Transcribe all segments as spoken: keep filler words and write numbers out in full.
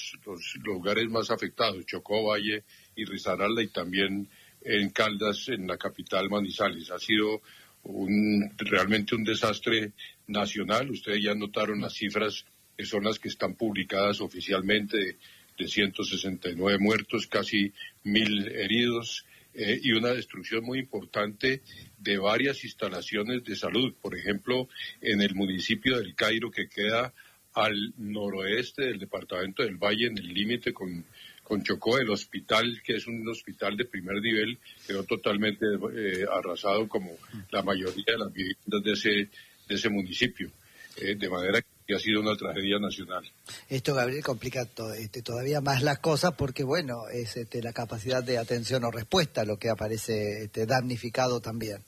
los, los lugares más afectados, Chocó, Valle y Risaralda, y también en Caldas, en la capital Manizales. Ha sido un, realmente un desastre nacional. Ustedes ya notaron las cifras que son las que están publicadas oficialmente de, de ciento sesenta y nueve muertos, casi mil heridos, eh, y una destrucción muy importante de varias instalaciones de salud. Por ejemplo, en el municipio del Cairo, que queda al noroeste del departamento del Valle, en el límite con, con Chocó, el hospital, que es un hospital de primer nivel, quedó totalmente eh, arrasado, como la mayoría de las viviendas de ese, de ese municipio, eh, de manera que ha sido una tragedia nacional. Esto, Gabriel, complica to este, todavía más las cosas porque, bueno, es este, la capacidad de atención o respuesta lo que aparece este, damnificado también.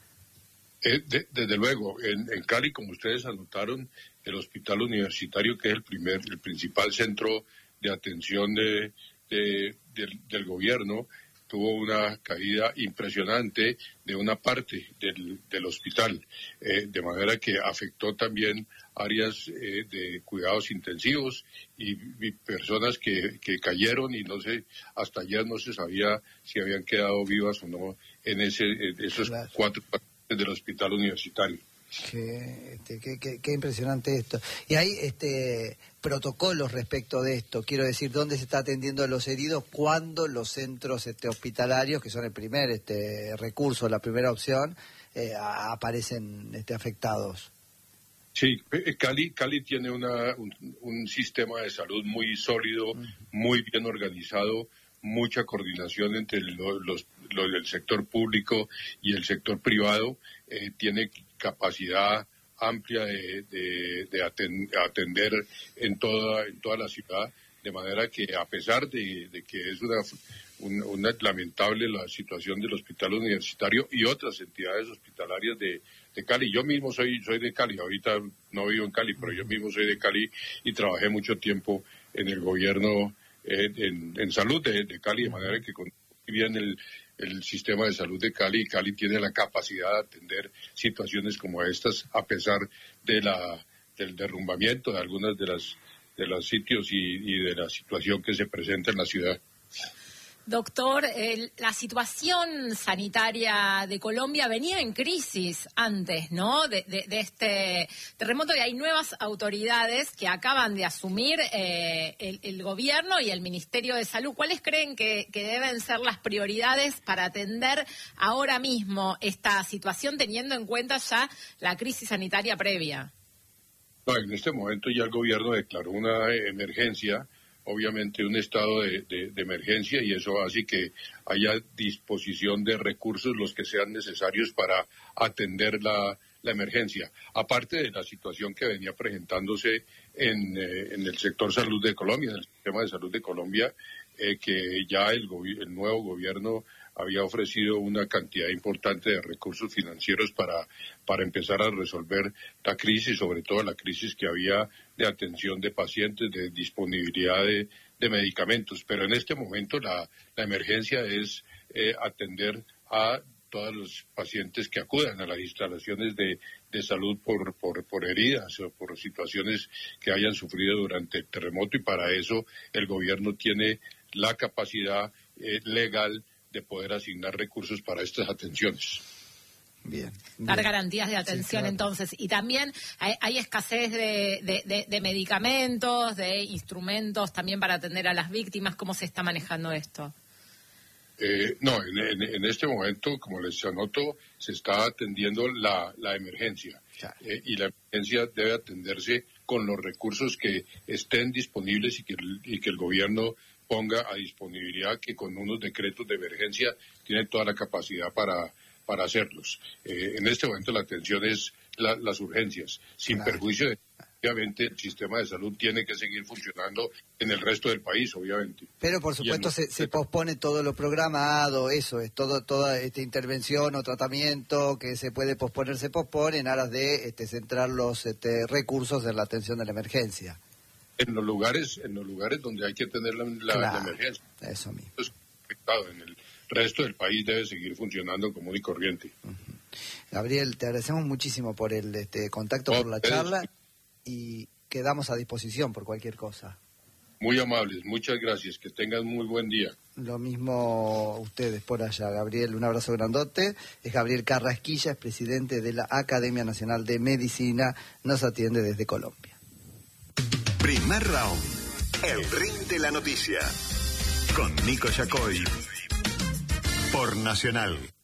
Eh, de, desde luego, en, en Cali, como ustedes anotaron, el hospital universitario, que es el primer, el principal centro de atención de, de, de, del gobierno, tuvo una caída impresionante de una parte del, del hospital, eh, de manera que afectó también áreas eh, de cuidados intensivos y, y personas que, que cayeron, y no sé, hasta ayer no se sabía si habían quedado vivas o no en ese, en esos claro. cuatro del hospital universitario. Qué, este, qué, qué, qué impresionante esto. Y hay este, protocolos respecto de esto. Quiero decir, ¿dónde se está atendiendo a los heridos? ¿Cuándo los centros este, hospitalarios, que son el primer este, recurso, la primera opción, eh, aparecen este, afectados? Sí, Cali, Cali tiene una, un, un sistema de salud muy sólido, uh-huh. muy bien organizado, mucha coordinación entre los, los, los del sector público y el sector privado, eh, tiene capacidad amplia de, de, de atender en toda, en toda la ciudad, de manera que a pesar de, de que es una, una, una lamentable la situación del hospital universitario y otras entidades hospitalarias de, de Cali. Yo mismo soy, soy de Cali, ahorita no vivo en Cali, pero yo mismo soy de Cali y trabajé mucho tiempo en el gobierno eh, en, en salud de, de Cali, de manera que conozco bien el, el sistema de salud de Cali, y Cali tiene la capacidad de atender situaciones como estas, a pesar de la del derrumbamiento de algunas de las de los sitios y, y de la situación que se presenta en la ciudad. Doctor, el, la situación sanitaria de Colombia venía en crisis antes, ¿no?, de, de, de este terremoto, y hay nuevas autoridades que acaban de asumir eh, el, el gobierno y el Ministerio de Salud. ¿Cuáles creen que, que deben ser las prioridades para atender ahora mismo esta situación, teniendo en cuenta ya la crisis sanitaria previa? No, en este momento ya el gobierno declaró una emergencia, obviamente un estado de, de, de emergencia, y eso hace que haya disposición de recursos los que sean necesarios para atender la, la emergencia. Aparte de la situación que venía presentándose en, eh, en el sector salud de Colombia, en el sistema de salud de Colombia, eh, que ya el, el nuevo gobierno había ofrecido una cantidad importante de recursos financieros para, para empezar a resolver la crisis, sobre todo la crisis que había de atención de pacientes, de disponibilidad de, de medicamentos. Pero en este momento la, la emergencia es eh, atender a todos los pacientes que acudan a las instalaciones de, de salud por, por, por heridas o por situaciones que hayan sufrido durante el terremoto, y para eso el gobierno tiene la capacidad eh, legal de poder asignar recursos para estas atenciones. Bien, bien. Dar garantías de atención, sí, claro. Entonces, y también hay, hay escasez de, de, de, de medicamentos, de instrumentos también para atender a las víctimas. ¿Cómo se está manejando esto? Eh, no, en, en, en este momento, como les anoto, se está atendiendo la, la emergencia, claro. eh, y la emergencia debe atenderse con los recursos que estén disponibles y que, y que el gobierno ponga a disponibilidad, que con unos decretos de emergencia tiene toda la capacidad para, para hacerlos. Eh, en este momento la atención es la, las urgencias, sin claro. perjuicio de que obviamente el sistema de salud tiene que seguir funcionando en el resto del país, obviamente. Pero por supuesto se, se pospone todo lo programado, eso es, todo toda esta intervención o tratamiento que se puede posponer, se pospone en aras de este, centrar los este, recursos en la atención de la emergencia. En los lugares, en los lugares donde hay que tener la, la, claro, la emergencia. Eso mismo. En el resto del país debe seguir funcionando común y corriente. Uh-huh. Gabriel, te agradecemos muchísimo por el este, contacto, oh, por la charla, y quedamos a disposición por cualquier cosa. Muy amables, muchas gracias, que tengan muy buen día. Lo mismo ustedes por allá, Gabriel, un abrazo grandote. Es Gabriel Carrasquilla, es presidente de la Academia Nacional de Medicina, nos atiende desde Colombia. Primer round, el ring de la noticia, con Nico Yacoy, por Nacional.